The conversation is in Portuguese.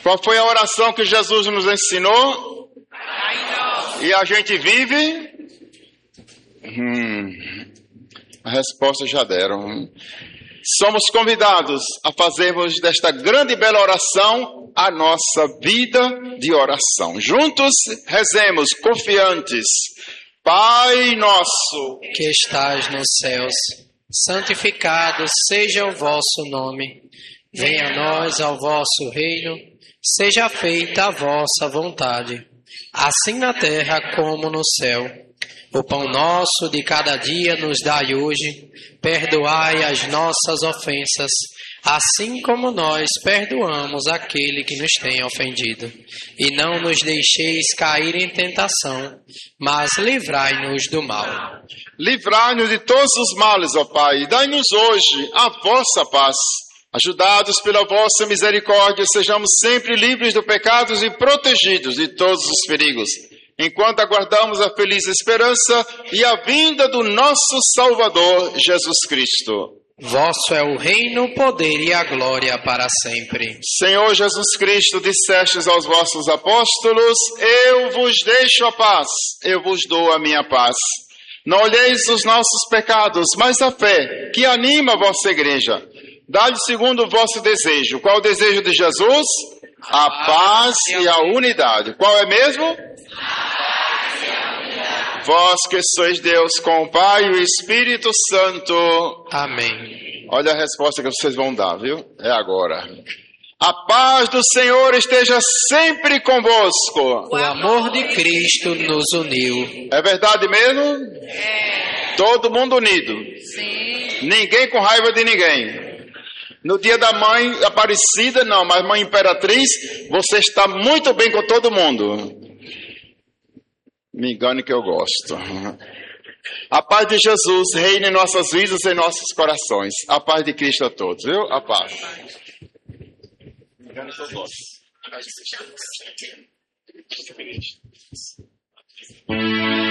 Qual foi a oração que Jesus nos ensinou? E a gente vive? A resposta já deram. Somos convidados a fazermos desta grande e bela oração a nossa vida de oração. Juntos rezemos confiantes. Pai nosso, que estás nos céus, santificado seja o vosso nome. Venha a nós ao vosso reino, seja feita a vossa vontade, assim na terra como no céu. O pão nosso de cada dia nos dai hoje, perdoai as nossas ofensas, assim como nós perdoamos aquele que nos tem ofendido. E não nos deixeis cair em tentação, mas livrai-nos do mal. Livrai-nos de todos os males, ó Pai, e dai-nos hoje a vossa paz. Ajudados pela vossa misericórdia, sejamos sempre livres do pecado e protegidos de todos os perigos, enquanto aguardamos a feliz esperança e a vinda do nosso Salvador, Jesus Cristo. Vosso é o reino, o poder e a glória para sempre. Senhor Jesus Cristo, dissestes aos vossos apóstolos: eu vos deixo a paz, eu vos dou a minha paz. Não olheis os nossos pecados, mas a fé que anima a vossa igreja. Dá-lhe segundo o vosso desejo. Qual o desejo de Jesus? A paz e a unidade. Qual é mesmo? A paz e a unidade. Vós que sois Deus com o Pai e o Espírito Santo. Amém. Olha a resposta que vocês vão dar, viu? É agora. A paz do Senhor esteja sempre convosco. O amor de Cristo nos uniu. É verdade mesmo? É. Todo mundo unido. Sim. Ninguém com raiva de ninguém. No dia da mãe Aparecida, não, mas mãe Imperatriz, você está muito bem com todo mundo. Me engane que eu gosto. A paz de Jesus reina em nossas vidas e em nossos corações. A paz de Cristo a todos, viu? A paz. Me engane que eu gosto.